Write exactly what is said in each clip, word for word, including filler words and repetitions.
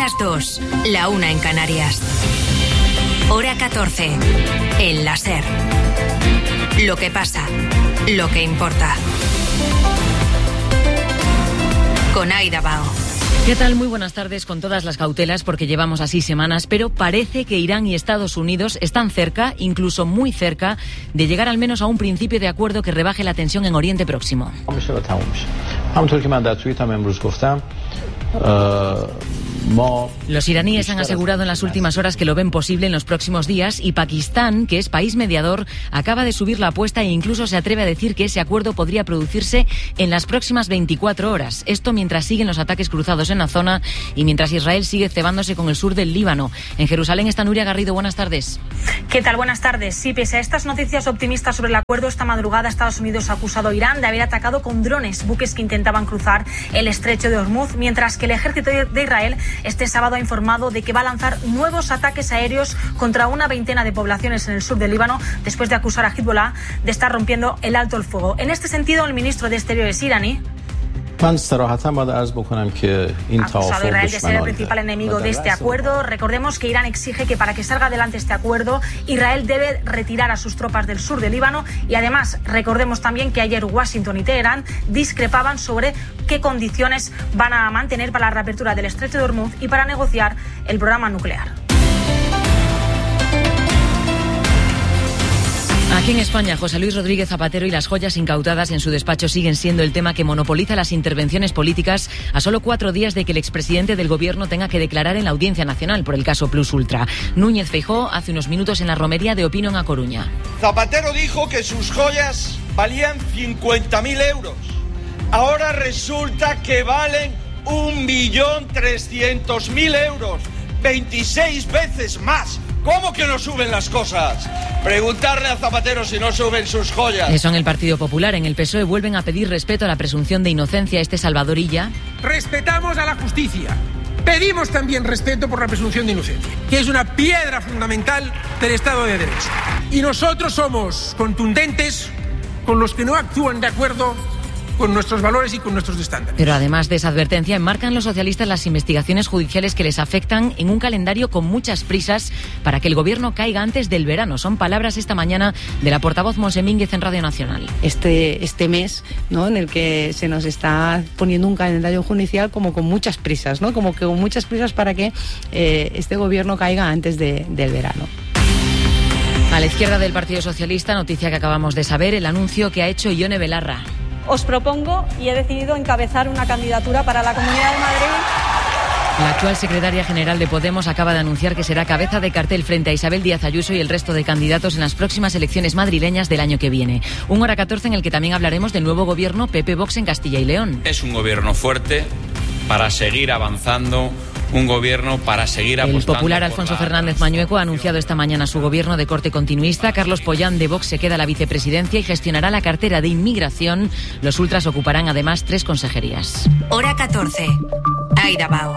las dos, la una en Canarias. Hora catorce, en la SER. Lo que pasa, lo que importa. Con Aida Bao. ¿Qué tal? Muy buenas tardes, con todas las cautelas, porque llevamos así semanas, pero parece que Irán y Estados Unidos están cerca, incluso muy cerca, de llegar al menos a un principio de acuerdo que rebaje la tensión en Oriente Próximo. Los iraníes han asegurado en las últimas horas que lo ven posible en los próximos días, y Pakistán, que es país mediador, acaba de subir la apuesta e incluso se atreve a decir que ese acuerdo podría producirse en las próximas veinticuatro horas. Esto mientras siguen los ataques cruzados en la zona y mientras Israel sigue cebándose con el sur del Líbano. En Jerusalén está Nuria Garrido. Buenas tardes. ¿Qué tal? Buenas tardes. Sí, pese a estas noticias optimistas sobre el acuerdo, esta madrugada Estados Unidos ha acusado a Irán de haber atacado con drones buques que intentaban cruzar el estrecho de Hormuz, mientras que el ejército de Israel este sábado ha informado de que va a lanzar nuevos ataques aéreos contra una veintena de poblaciones en el sur del Líbano, después de acusar a Hezbollah de estar rompiendo el alto el fuego. En este sentido, el ministro de Exteriores iraní ha acusado a Israel de ser el principal enemigo de este acuerdo. Recordemos que Irán exige que para que salga adelante este acuerdo, Israel debe retirar a sus tropas del sur del Líbano, y además recordemos también que ayer Washington y Teherán discrepaban sobre qué condiciones van a mantener para la reapertura del estrecho de Hormuz y para negociar el programa nuclear. Aquí en España, José Luis Rodríguez Zapatero y las joyas incautadas en su despacho siguen siendo el tema que monopoliza las intervenciones políticas a solo cuatro días de que el expresidente del Gobierno tenga que declarar en la Audiencia Nacional por el caso Plus Ultra. Núñez Feijóo hace unos minutos en la romería de Opino en A Coruña. Zapatero dijo que sus joyas valían cincuenta mil euros. Ahora resulta que valen un millón trescientos mil euros. veintiséis veces más. ¿Cómo que no suben las cosas? Preguntarle a Zapatero si no suben sus joyas. Eso en el Partido Popular. En el P S O E vuelven a pedir respeto a la presunción de inocencia. Este Salvador Illa. Respetamos a la justicia. Pedimos también respeto por la presunción de inocencia, que es una piedra fundamental del Estado de Derecho. Y nosotros somos contundentes con los que no actúan de acuerdo con nuestros valores y con nuestros estándares. Pero además de esa advertencia, enmarcan los socialistas las investigaciones judiciales que les afectan en un calendario con muchas prisas para que el Gobierno caiga antes del verano. Son palabras esta mañana de la portavoz Monse Mínguez en Radio Nacional. Este, este mes, ¿no?, en el que se nos está poniendo un calendario judicial como con muchas prisas, ¿no?, como que con muchas prisas para que eh, este Gobierno caiga antes de, del verano. A la izquierda del Partido Socialista, noticia que acabamos de saber, el anuncio que ha hecho Ione Belarra. Os propongo y he decidido encabezar una candidatura para la Comunidad de Madrid. La actual secretaria general de Podemos acaba de anunciar que será cabeza de cartel frente a Isabel Díaz Ayuso y el resto de candidatos en las próximas elecciones madrileñas del año que viene. Un Hora catorce en el que también hablaremos del nuevo gobierno P P-Vox en Castilla y León. Es un gobierno fuerte para seguir avanzando. Un gobierno para seguir apostando. El popular Alfonso Fernández Mañueco ha anunciado esta mañana su gobierno de corte continuista. Carlos Pollán de Vox se queda a la vicepresidencia y gestionará la cartera de inmigración. Los ultras ocuparán además tres consejerías. Hora catorce. Aida Bao.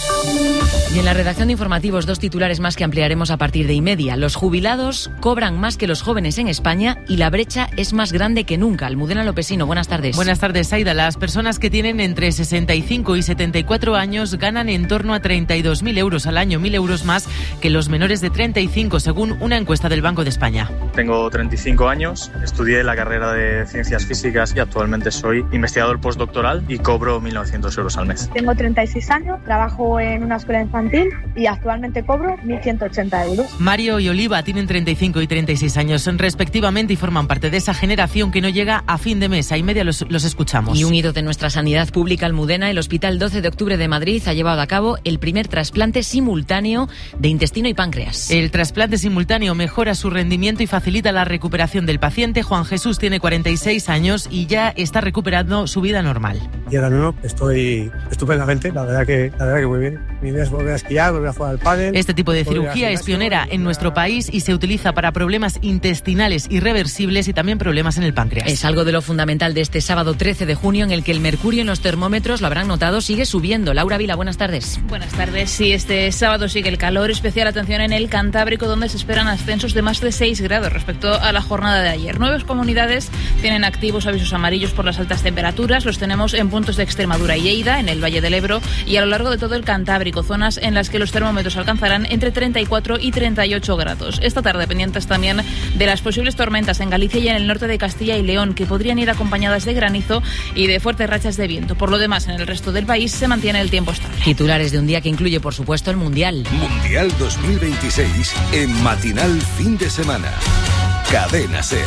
Y en la redacción de informativos, dos titulares más que ampliaremos a partir de y media. Los jubilados cobran más que los jóvenes en España y la brecha es más grande que nunca. Almudena Lopesino, buenas tardes. Buenas tardes, Aida. Las personas que tienen entre sesenta y cinco y setenta y cuatro años ganan en torno a treinta y dos mil euros al año, mil euros más que los menores de treinta y cinco, según una encuesta del Banco de España. Tengo treinta y cinco años, estudié la carrera de Ciencias Físicas y actualmente soy investigador postdoctoral y cobro mil novecientos euros al mes. Tengo treinta y seis años, trabajo en una escuela infantil y actualmente cobro mil ciento ochenta euros. Mario y Oliva tienen treinta y cinco y treinta y seis años respectivamente y forman parte de esa generación que no llega a fin de mes. A y media los, los escuchamos. Y un hito de nuestra sanidad pública, Almudena, el Hospital doce de octubre de Madrid ha llevado a cabo el primer trasplante simultáneo de intestino y páncreas. El trasplante simultáneo mejora su rendimiento y facilita la recuperación del paciente. Juan Jesús tiene cuarenta y seis años y ya está recuperando su vida normal. Y ahora no, estoy estupendamente, la verdad que, la verdad que muy bien. Mi idea es volver a esquiar, volver a jugar al pádel. Este tipo de cirugía es pionera en nuestro país y se utiliza para problemas intestinales irreversibles y también problemas en el páncreas. Es algo de lo fundamental de este sábado trece de junio, en el que el mercurio en los termómetros, lo habrán notado, sigue subiendo. Laura Vila, buenas tardes. Buenas tardes. Sí, este sábado sigue el calor, especial atención en el Cantábrico, donde se esperan ascensos de más de seis grados respecto a la jornada de ayer. Nueve comunidades tienen activos avisos amarillos por las altas temperaturas. Los tenemos en puntos de Extremadura y Lleida, en el Valle del Ebro y a lo largo de todo el Cantábrico. Atlántico, zonas en las que los termómetros alcanzarán entre treinta y cuatro y treinta y ocho grados. Esta tarde pendientes también de las posibles tormentas en Galicia y en el norte de Castilla y León, que podrían ir acompañadas de granizo y de fuertes rachas de viento. Por lo demás, en el resto del país se mantiene el tiempo estable. Titulares de un día que incluye, por supuesto, el Mundial. Mundial dos mil veintiséis en Matinal Fin de Semana. Cadena SER.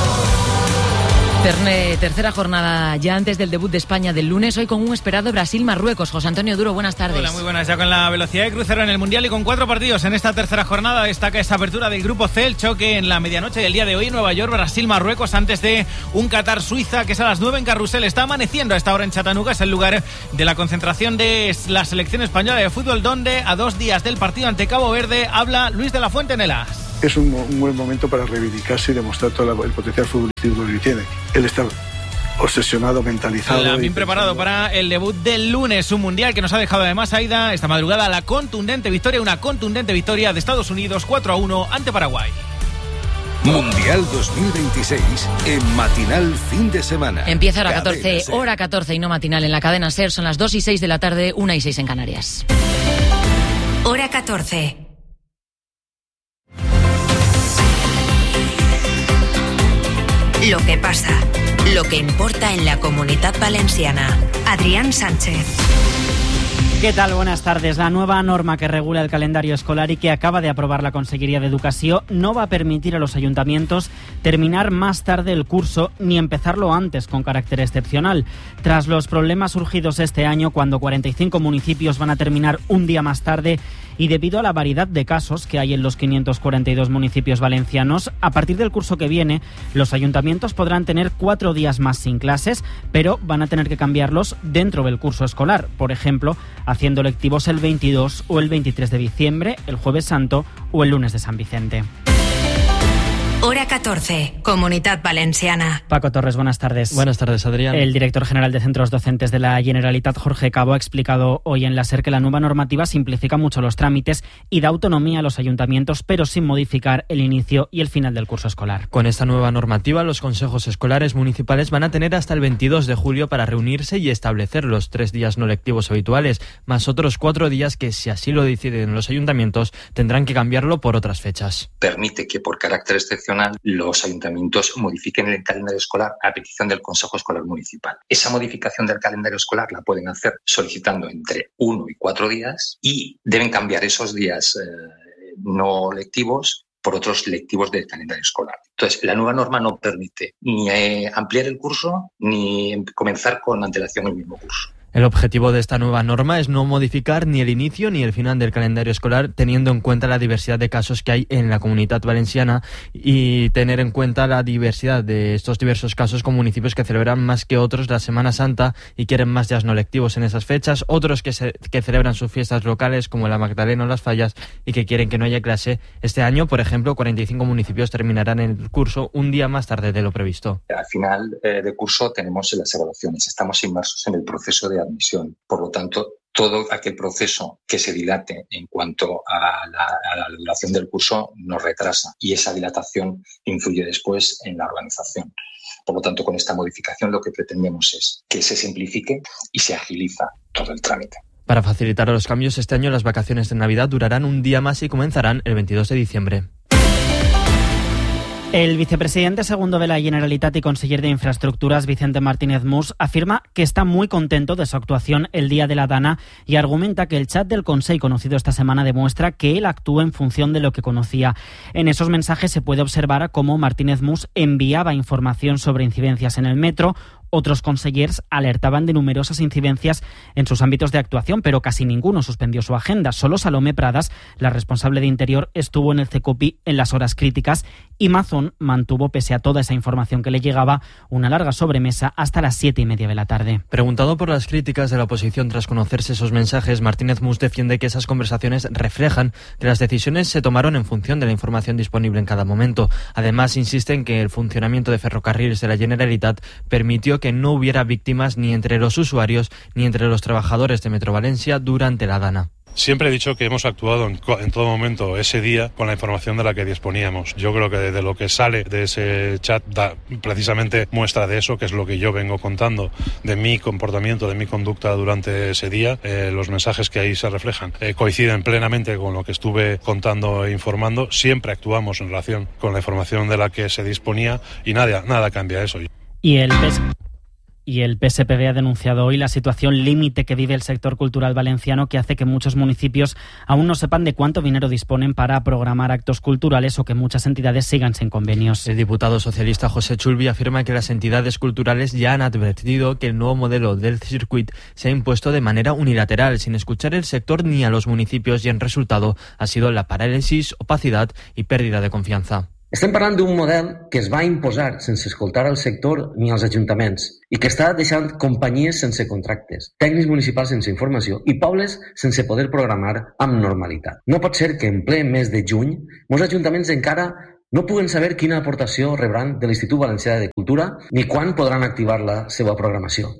Terne, tercera jornada ya antes del debut de España del lunes, hoy con un esperado Brasil-Marruecos. José Antonio Duro, buenas tardes. Hola, muy buenas. Ya con la velocidad de crucero en el Mundial y con cuatro partidos en esta tercera jornada, destaca esta apertura del Grupo C, el choque en la medianoche del día de hoy en Nueva York, Brasil-Marruecos, antes de un Qatar-Suiza, que es a las nueve en Carrusel. Está amaneciendo a esta hora en Chattanooga, es el lugar de la concentración de la selección española de fútbol, donde a dos días del partido ante Cabo Verde habla Luis de la Fuente en el A S. Es un, un buen momento para reivindicarse y demostrar todo la, el potencial futbolístico que tiene. Él está obsesionado, mentalizado. Bien preparado para el debut del lunes, un mundial que nos ha dejado además, Aida, esta madrugada la contundente victoria, una contundente victoria de Estados Unidos cuatro a uno ante Paraguay. Mundial dos mil veintiséis en Matinal Fin de Semana. Empieza hora catorce, hora catorce y no matinal en la cadena SER. Son las dos y seis de la tarde, una y seis en Canarias. Hora catorce. Lo que pasa, lo que importa en la Comunitat Valenciana. Adrián Sánchez. ¿Qué tal? Buenas tardes. La nueva norma que regula el calendario escolar y que acaba de aprobar la Consellería de Educación no va a permitir a los ayuntamientos terminar más tarde el curso ni empezarlo antes con carácter excepcional. Tras los problemas surgidos este año, cuando cuarenta y cinco municipios van a terminar un día más tarde, y debido a la variedad de casos que hay en los quinientos cuarenta y dos municipios valencianos, a partir del curso que viene, los ayuntamientos podrán tener cuatro días más sin clases, pero van a tener que cambiarlos dentro del curso escolar. Por ejemplo, haciendo lectivos el veintidós o el veintitrés de diciembre, el Jueves Santo o el lunes de San Vicente. Hora catorce, Comunitat Valenciana. Paco Torres, buenas tardes. Buenas tardes, Adrián. El director general de Centros Docentes de la Generalitat, Jorge Cabo, ha explicado hoy en la SER que la nueva normativa simplifica mucho los trámites y da autonomía a los ayuntamientos, pero sin modificar el inicio y el final del curso escolar. Con esta nueva normativa, los consejos escolares municipales van a tener hasta el veintidós de julio para reunirse y establecer los tres días no lectivos habituales, más otros cuatro días que, si así lo deciden los ayuntamientos, tendrán que cambiarlo por otras fechas. Permite que, por carácter excepcional, los ayuntamientos modifiquen el calendario escolar a petición del Consejo Escolar Municipal. Esa modificación del calendario escolar la pueden hacer solicitando entre uno y cuatro días y deben cambiar esos días eh, no lectivos por otros lectivos del calendario escolar. Entonces, la nueva norma no permite ni eh, ampliar el curso ni comenzar con antelación el mismo curso. El objetivo de esta nueva norma es no modificar ni el inicio ni el final del calendario escolar, teniendo en cuenta la diversidad de casos que hay en la Comunitat Valenciana y tener en cuenta la diversidad de estos diversos casos con municipios que celebran más que otros la Semana Santa y quieren más días no lectivos en esas fechas, otros que, se, que celebran sus fiestas locales como la Magdalena o las Fallas y que quieren que no haya clase. Este año, por ejemplo, cuarenta y cinco municipios terminarán el curso un día más tarde de lo previsto. Al final eh, de curso tenemos las evaluaciones, estamos inmersos en el proceso de admisión. Por lo tanto, todo aquel proceso que se dilate en cuanto a la, a la duración del curso nos retrasa y esa dilatación influye después en la organización. Por lo tanto, con esta modificación lo que pretendemos es que se simplifique y se agiliza todo el trámite. Para facilitar los cambios, este año las vacaciones de Navidad durarán un día más y comenzarán el veintidós de diciembre. El vicepresidente segundo de la Generalitat y conseller de Infraestructuras, Vicente Martínez Mus, afirma que está muy contento de su actuación el día de la Dana y argumenta que el chat del Consell conocido esta semana demuestra que él actúa en función de lo que conocía. En esos mensajes se puede observar cómo Martínez Mus enviaba información sobre incidencias en el metro. Otros consellers alertaban de numerosas incidencias en sus ámbitos de actuación, pero casi ninguno suspendió su agenda. Solo Salomé Pradas, la responsable de Interior, estuvo en el CECOPI en las horas críticas y Mazón mantuvo, pese a toda esa información que le llegaba, una larga sobremesa hasta las siete y media de la tarde. Preguntado por las críticas de la oposición tras conocerse esos mensajes, Martínez Mus defiende que esas conversaciones reflejan que las decisiones se tomaron en función de la información disponible en cada momento. Además, insiste en que el funcionamiento de ferrocarriles de la Generalitat permitió que no hubiera víctimas ni entre los usuarios ni entre los trabajadores de Metro Valencia durante la Dana. Siempre he dicho que hemos actuado en, en todo momento ese día con la información de la que disponíamos. Yo creo que de lo que sale de ese chat da precisamente muestra de eso, que es lo que yo vengo contando de mi comportamiento, de mi conducta durante ese día. Eh, los mensajes que ahí se reflejan eh, coinciden plenamente con lo que estuve contando e informando. Siempre actuamos en relación con la información de la que se disponía y nada, nada cambia eso. Y el P S Y el P S P B ha denunciado hoy la situación límite que vive el sector cultural valenciano, que hace que muchos municipios aún no sepan de cuánto dinero disponen para programar actos culturales o que muchas entidades sigan sin convenios. El diputado socialista José Chulvi afirma que las entidades culturales ya han advertido que el nuevo modelo del circuit se ha impuesto de manera unilateral, sin escuchar el sector ni a los municipios, y el resultado ha sido la parálisis, opacidad y pérdida de confianza. Estem parlant d'un model que es va imposar sense escoltar el sector ni els ajuntaments i que està deixant companyies sense contractes, tècnics municipals sense informació i pobles sense poder programar amb normalitat. No pot ser que en ple mes de juny molts ajuntaments encara no puguen saber quina aportació rebran de l'Institut Valencià de Cultura ni quan podran activar la seva programació.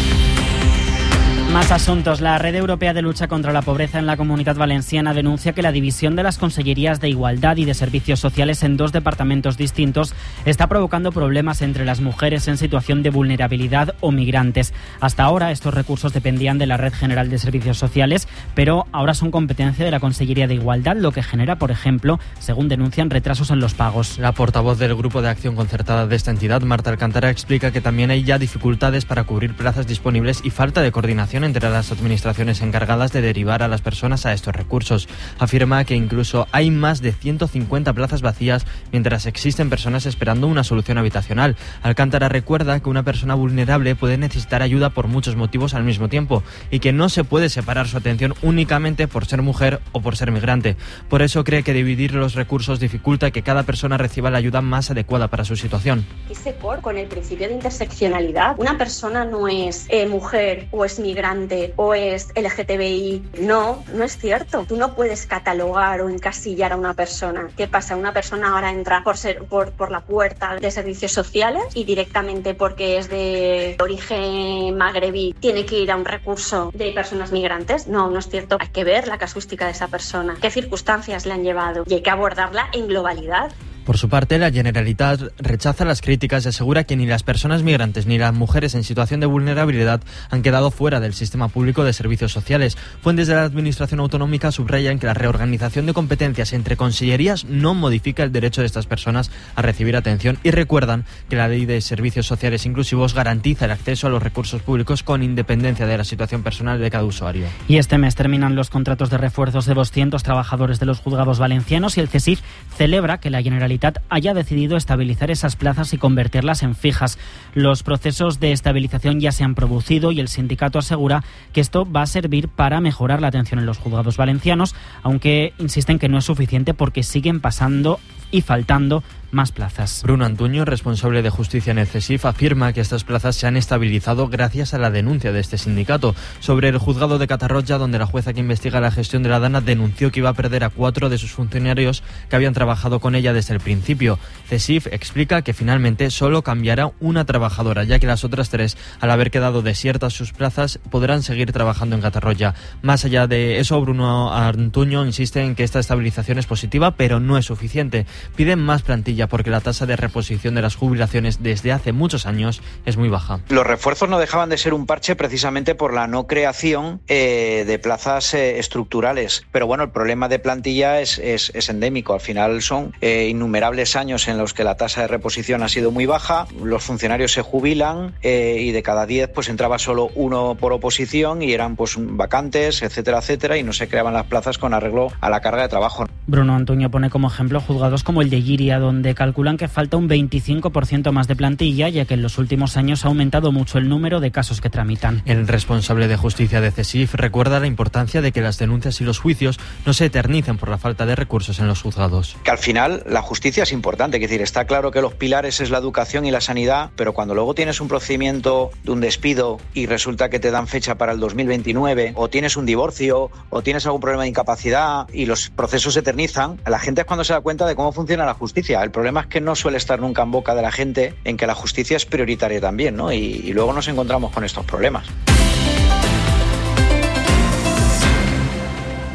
Más asuntos. La Red Europea de Lucha contra la Pobreza en la Comunidad Valenciana denuncia que la división de las Consellerías de Igualdad y de Servicios Sociales en dos departamentos distintos está provocando problemas entre las mujeres en situación de vulnerabilidad o migrantes. Hasta ahora estos recursos dependían de la Red General de Servicios Sociales, pero ahora son competencia de la Consellería de Igualdad, lo que genera, por ejemplo, según denuncian, retrasos en los pagos. La portavoz del Grupo de Acción Concertada de esta entidad, Marta Alcántara, explica que también hay ya dificultades para cubrir plazas disponibles y falta de coordinación entre las administraciones encargadas de derivar a las personas a estos recursos. Afirma que incluso hay más de ciento cincuenta plazas vacías mientras existen personas esperando una solución habitacional. Alcántara recuerda que una persona vulnerable puede necesitar ayuda por muchos motivos al mismo tiempo y que no se puede separar su atención únicamente por ser mujer o por ser migrante. Por eso cree que dividir los recursos dificulta que cada persona reciba la ayuda más adecuada para su situación. Ese por con el principio de interseccionalidad. Una persona no es eh, mujer o es migrante o es L G T B I. No, no es cierto. Tú no puedes catalogar o encasillar a una persona. ¿Qué pasa? Una persona ahora entra por ser por, por la puerta de servicios sociales y directamente porque es de origen magrebí tiene que ir a un recurso de personas migrantes. No, no es cierto. Hay que ver la casuística de esa persona, qué circunstancias le han llevado y hay que abordarla en globalidad. Por su parte, la Generalitat rechaza las críticas y asegura que ni las personas migrantes ni las mujeres en situación de vulnerabilidad han quedado fuera del sistema público de servicios sociales. Fuentes de la Administración Autonómica subrayan que la reorganización de competencias entre consellerías no modifica el derecho de estas personas a recibir atención y recuerdan que la Ley de Servicios Sociales Inclusivos garantiza el acceso a los recursos públicos con independencia de la situación personal de cada usuario. Y este mes terminan los contratos de refuerzos de doscientos trabajadores de los juzgados valencianos y el CESIF celebra que la Generalitat haya decidido estabilizar esas plazas y convertirlas en fijas. Los procesos de estabilización ya se han producido y el sindicato asegura que esto va a servir para mejorar la atención en los juzgados valencianos, aunque insisten que no es suficiente porque siguen pasando y faltando más plazas. Bruno Antuño, responsable de justicia en el CESIF, afirma que estas plazas se han estabilizado gracias a la denuncia de este sindicato sobre el juzgado de Catarroja, donde la jueza que investiga la gestión de la Dana denunció que iba a perder a cuatro de sus funcionarios que habían trabajado con ella desde el principio. CESIF explica que finalmente solo cambiará una trabajadora, ya que las otras tres, al haber quedado desiertas sus plazas, podrán seguir trabajando en Catarroja. Más allá de eso, Bruno Antuño insiste en que esta estabilización es positiva, pero no es suficiente. Piden más plantilla porque la tasa de reposición de las jubilaciones desde hace muchos años es muy baja. Los refuerzos no dejaban de ser un parche precisamente por la no creación eh, de plazas eh, estructurales. Pero bueno, el problema de plantilla es, es, es endémico. Al final son eh, innumerables años en los que la tasa de reposición ha sido muy baja, los funcionarios se jubilan eh, y de cada diez pues entraba solo uno por oposición y eran pues vacantes, etcétera, etcétera, y no se creaban las plazas con arreglo a la carga de trabajo. Bruno Antuño pone como ejemplo juzgados como el de Lliria, donde calculan que falta un veinticinco por ciento más de plantilla, ya que en los últimos años ha aumentado mucho el número de casos que tramitan. El responsable de justicia de CESIF recuerda la importancia de que las denuncias y los juicios no se eternicen por la falta de recursos en los juzgados. Que al final la justicia es importante, es decir, está claro que los pilares es la educación y la sanidad, pero cuando luego tienes un procedimiento de un despido y resulta que te dan fecha para el dos mil veintinueve, o tienes un divorcio, o tienes algún problema de incapacidad y los procesos se eternizan, la gente es cuando se da cuenta de cómo funciona la justicia. El problema es que no suele estar nunca en boca de la gente en que la justicia es prioritaria también, ¿no? Y, y luego nos encontramos con estos problemas.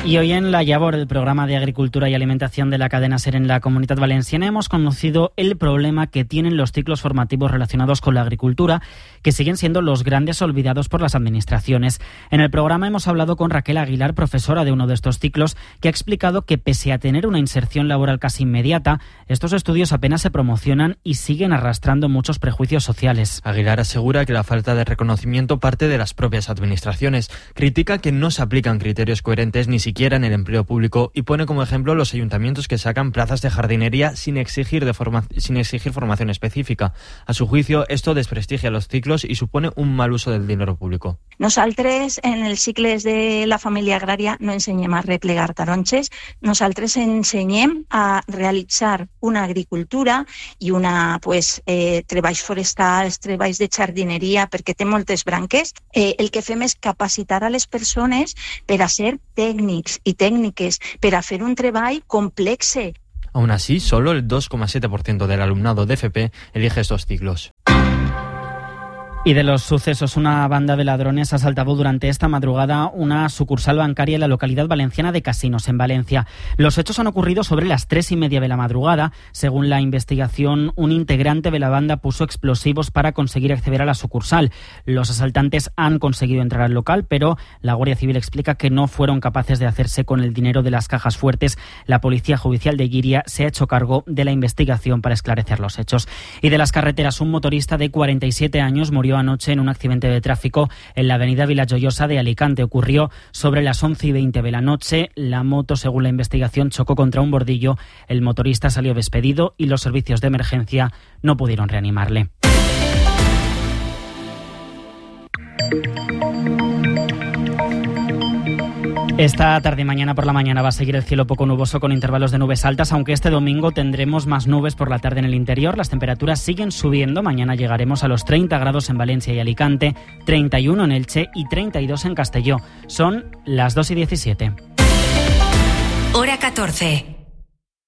Y hoy en La Llavor, el programa de agricultura y alimentación de la cadena SER en la Comunitat Valenciana, hemos conocido el problema que tienen los ciclos formativos relacionados con la agricultura, que siguen siendo los grandes olvidados por las administraciones. En el programa hemos hablado con Raquel Aguilar, profesora de uno de estos ciclos, que ha explicado que pese a tener una inserción laboral casi inmediata, estos estudios apenas se promocionan y siguen arrastrando muchos prejuicios sociales. Aguilar asegura que la falta de reconocimiento parte de las propias administraciones. Critica que no se aplican criterios coherentes ni siquiera en el empleo público y pone como ejemplo los ayuntamientos que sacan plazas de jardinería sin exigir, de forma, sin exigir formación específica. A su juicio, esto desprestigia los ciclos y supone un mal uso del dinero público. Nosaltres, en els cicles de la família agrària, no ensenyem a replegar taronges, nosaltres ensenyem a realitzar una agricultura i una, pues, eh, treballs forestals, treballs de jardineria, perquè té moltes branques. Eh, el que fem és capacitar a les persones per a ser tècnics y técnicas para hacer un treball complexe. Aún así, solo el dos coma siete por ciento del alumnado de F P elige estos ciclos. Y de los sucesos, una banda de ladrones ha asaltado durante esta madrugada una sucursal bancaria en la localidad valenciana de Casinos, en Valencia. Los hechos han ocurrido sobre las tres y media de la madrugada. Según la investigación, un integrante de la banda puso explosivos para conseguir acceder a la sucursal. Los asaltantes han conseguido entrar al local, pero la Guardia Civil explica que no fueron capaces de hacerse con el dinero de las cajas fuertes. La Policía Judicial de Guiria se ha hecho cargo de la investigación para esclarecer los hechos. Y de las carreteras, un motorista de cuarenta y siete años murió anoche en un accidente de tráfico en la avenida Vilajoiosa de Alicante. Ocurrió sobre las once y veinte de la noche. La moto, según la investigación, chocó contra un bordillo. El motorista salió despedido y los servicios de emergencia no pudieron reanimarle. Esta tarde y mañana por la mañana va a seguir el cielo poco nuboso con intervalos de nubes altas, aunque este domingo tendremos más nubes por la tarde en el interior. Las temperaturas siguen subiendo. Mañana llegaremos a los treinta grados en Valencia y Alicante, treinta y uno en Elche y treinta y dos en Castelló. Son las dos y diecisiete. Hora catorce.